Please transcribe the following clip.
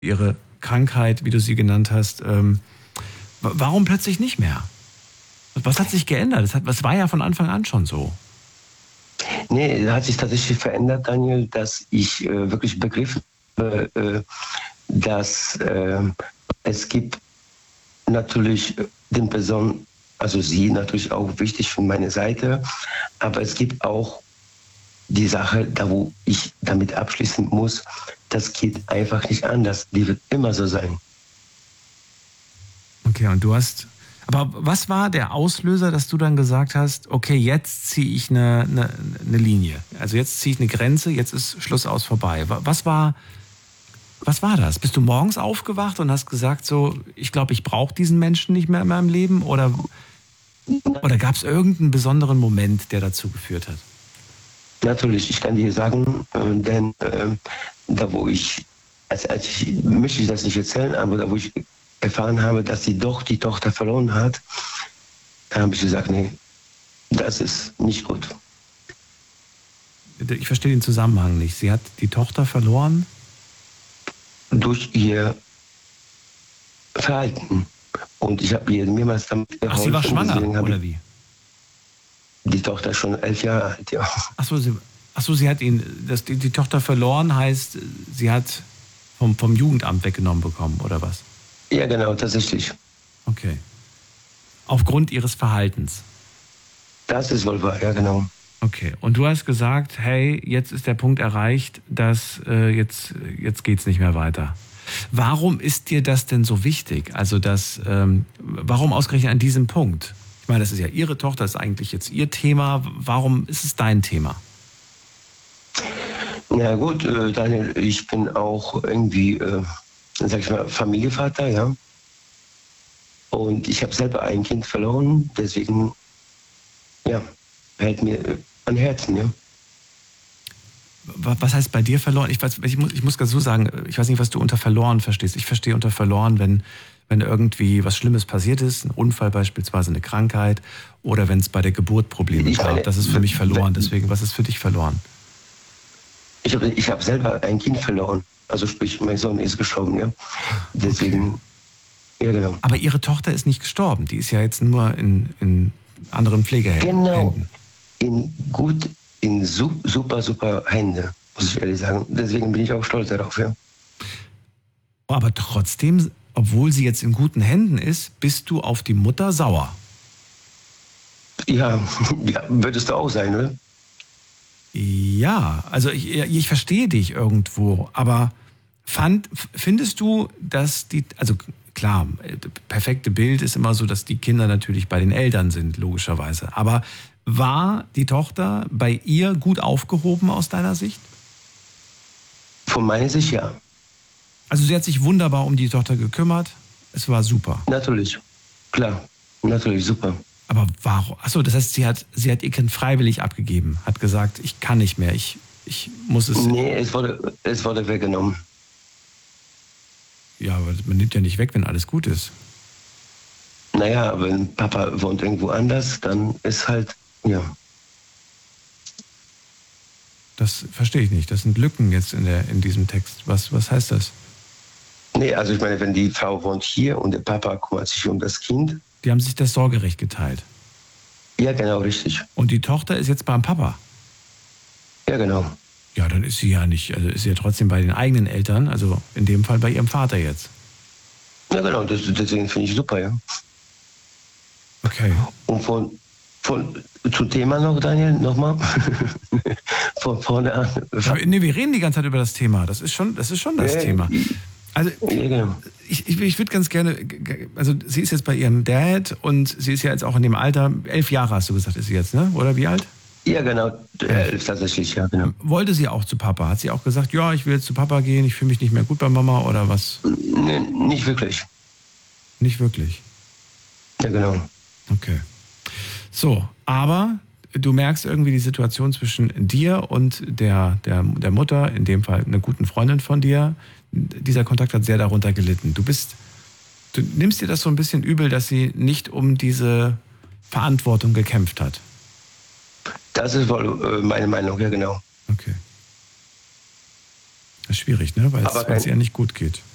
ihre Krankheit, wie du sie genannt hast. Warum plötzlich nicht mehr? Was hat sich geändert? Das war ja von Anfang an schon so. Nee, hat sich tatsächlich verändert, Daniel, dass ich wirklich begriffen habe, dass es gibt natürlich den Personen, also sie natürlich auch wichtig von meiner Seite, aber es gibt auch die Sache, da wo ich damit abschließen muss, das geht einfach nicht anders. Die wird immer so sein. Okay, und aber was war der Auslöser, dass du dann gesagt hast, okay, jetzt ziehe ich eine Linie. Also jetzt ziehe ich eine Grenze, jetzt ist Schluss aus vorbei. Was war das? Bist du morgens aufgewacht und hast gesagt so, ich glaube, ich brauche diesen Menschen nicht mehr in meinem Leben? Oder gab es irgendeinen besonderen Moment, der dazu geführt hat? Natürlich, ich kann dir sagen, denn da wo ich, ich möchte ich das nicht erzählen, aber da wo ich erfahren habe, dass sie doch die Tochter verloren hat, da habe ich gesagt, nee, das ist nicht gut. Ich verstehe den Zusammenhang nicht. Sie hat die Tochter verloren? Durch ihr Verhalten. Und ich habe ihr mehrmals damit geholfen. Ach, sie war schwanger, oder wie? Die Tochter ist schon 11 Jahre alt, ja. Ach so, sie hat die Tochter verloren, heißt, sie hat vom Jugendamt weggenommen bekommen, oder was? Ja, genau, tatsächlich. Okay. Aufgrund ihres Verhaltens? Das ist wohl wahr, ja, genau. Okay, und du hast gesagt, hey, jetzt ist der Punkt erreicht, dass jetzt geht's nicht mehr weiter. Warum ist dir das denn so wichtig? Also warum ausgerechnet an diesem Punkt? Ich meine, das ist ja ihre Tochter, das ist eigentlich jetzt ihr Thema. Warum ist es dein Thema? Na gut, Daniel, ich bin auch irgendwie, sag ich mal, Familienvater, ja. Und ich habe selber ein Kind verloren, deswegen, ja, hält mir an Herzen, ja. Was heißt bei dir verloren? Ich muss ganz so sagen, ich weiß nicht, was du unter verloren verstehst. Ich verstehe unter verloren, wenn irgendwie was Schlimmes passiert ist, ein Unfall beispielsweise, eine Krankheit, oder wenn es bei der Geburt Probleme gab. Das ist für mich verloren. Deswegen, was ist für dich verloren? Ich hab selber ein Kind verloren. Also sprich, mein Sohn ist gestorben, ja. Deswegen, okay. Ja genau. Aber ihre Tochter ist nicht gestorben. Die ist ja jetzt nur in anderen Pflegehänden. Genau. In super Hände, muss ich ehrlich sagen. Deswegen bin ich auch stolz darauf, ja. Aber trotzdem, obwohl sie jetzt in guten Händen ist, bist du auf die Mutter sauer. Ja, würdest du auch sein, oder? Ja, also ich verstehe dich irgendwo, aber findest du, dass also klar, perfekte Bild ist immer so, dass die Kinder natürlich bei den Eltern sind, logischerweise. Aber war die Tochter bei ihr gut aufgehoben aus deiner Sicht? Von meiner Sicht ja. Also sie hat sich wunderbar um die Tochter gekümmert, es war super. Natürlich, klar, natürlich super. Aber warum? Achso, das heißt, sie hat ihr Kind freiwillig abgegeben, hat gesagt, ich kann nicht mehr, ich muss es... Nee, es wurde weggenommen. Ja, aber man nimmt ja nicht weg, wenn alles gut ist. Naja, wenn Papa wohnt irgendwo anders, dann ist halt, ja. Das verstehe ich nicht. Das sind Lücken jetzt in diesem Text. Was heißt das? Nee, also ich meine, wenn die Frau wohnt hier und der Papa kümmert sich um das Kind. Die haben sich das Sorgerecht geteilt. Ja, genau, richtig. Und die Tochter ist jetzt beim Papa. Ja, genau. Ja, dann ist sie ja nicht, also ist sie ja trotzdem bei den eigenen Eltern, also in dem Fall bei ihrem Vater jetzt. Ja, genau, deswegen finde ich super, ja. Okay. Und zum Thema noch, Daniel, nochmal. Von vorne an. Nee, wir reden die ganze Zeit über das Thema. Das ist schon das Thema. Also, ja, genau. Ich würde ganz gerne, also sie ist jetzt bei ihrem Dad und sie ist ja jetzt auch in dem Alter, 11 Jahre hast du gesagt, ist sie jetzt, ne? Oder wie alt? Ja, genau, 11 tatsächlich, ja, genau. Wollte sie auch zu Papa? Hat sie auch gesagt, ja, ich will jetzt zu Papa gehen, ich fühle mich nicht mehr gut bei Mama oder was? Nee, nicht wirklich. Nicht wirklich? Ja, genau. Okay. So, aber du merkst irgendwie die Situation zwischen dir und der Mutter, in dem Fall einer guten Freundin von dir. Dieser Kontakt hat sehr darunter gelitten. Du nimmst dir das so ein bisschen übel, dass sie nicht um diese Verantwortung gekämpft hat. Das ist wohl meine Meinung, ja genau. Okay. Das ist schwierig, ne? Weil es ihr ja nicht gut geht.